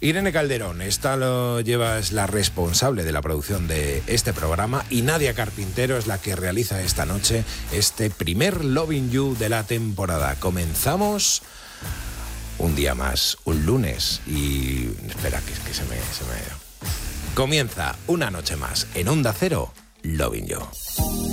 Irene Calderón, es la responsable de la producción de este programa, y Nadia Carpintero es la que realiza esta noche este primer Loving You de la temporada. Comenzamos un día más, un lunes, y espera que se me... Comienza una noche más en Onda Cero, Loving You.